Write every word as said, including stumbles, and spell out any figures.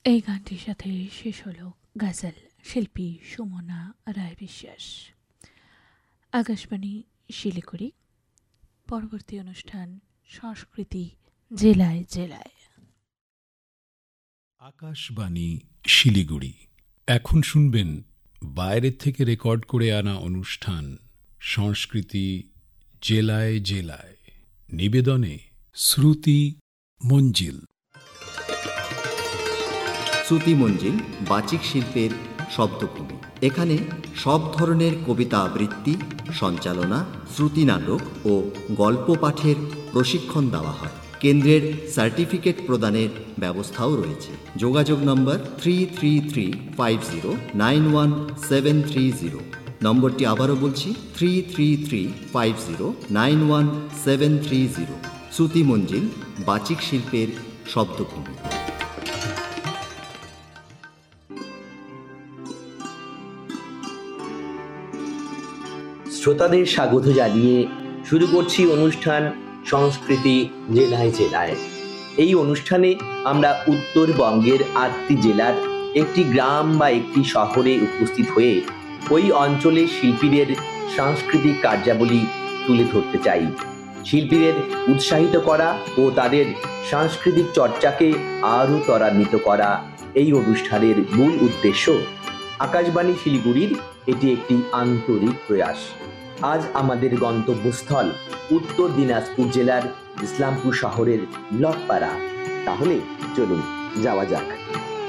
এই গানটির সাথে শেষ হল গাজাল শিল্পী সুমনা রায় বিশ্বাস। আকাশবাণী শিলিগুড়ি। পরবর্তী অনুষ্ঠান সংস্কৃতি জেলায় জেলায়। আকাশবাণী শিলিগুড়ি। এখন শুনবেন বাইরের থেকে রেকর্ড করে আনা অনুষ্ঠান সংস্কৃতি জেলায় জেলায়। নিবেদনে শ্রুতি মঞ্জিল। শ্রুতি মঞ্জিল বাচিক শিল্পের শব্দভূমি। এখানে সব ধরনের কবিতা আবৃত্তি, সঞ্চালনা, শ্রুতি নাটক ও গল্প পাঠের প্রশিক্ষণ দেওয়া হয়। কেন্দ্রের সার্টিফিকেট প্রদানের ব্যবস্থাও রয়েছে। যোগাযোগ number three three three five zero nine one seven three zero. নম্বরটি আবারও বলছি, three three three five zero nine one seven three zero. শ্রুতি মঞ্জিল বাচিক শিল্পের শব্দভূমি। শ্রোতাদের স্বাগত জানিয়ে শুরু করছি অনুষ্ঠান সংস্কৃতি জেলায় জেলায়। এই অনুষ্ঠানে আমরা উত্তরবঙ্গের আটটি জেলার একটি গ্রাম বা একটি শহরে উপস্থিত হয়ে ওই অঞ্চলের শিল্পীদের সাংস্কৃতিক কার্যাবলী তুলে ধরতে চাই। শিল্পীদের উৎসাহিত করা ও তাদের সাংস্কৃতিক চর্চাকে আরও ত্বরান্বিত করা এই অনুষ্ঠানের মূল উদ্দেশ্য। আকাশবাণী শিলিগুড়ির এটি একটি আন্তরিক প্রয়াস। আজ আমাদের গন্তব্যস্থল উত্তর দিনাজপুর জেলার ইসলামপুর শহরের ব্লকপাড়া। তাহলে চলুন যাওয়া যাক।